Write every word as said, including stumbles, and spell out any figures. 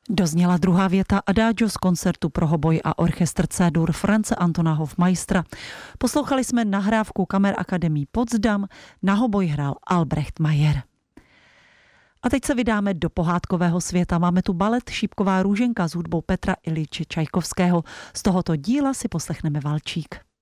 Dozněla druhá věta Adagio z koncertu pro hoboj a orchestr C-dur France Antona Hofmeistera. Poslouchali jsme nahrávku Kammerakademie Potsdam, na hoboj hrál Albrecht Mayer. A teď se vydáme do pohádkového světa. Máme tu balet Šípková růženka s hudbou Petra Iljiče Čajkovského. Z tohoto díla si poslechneme valčík.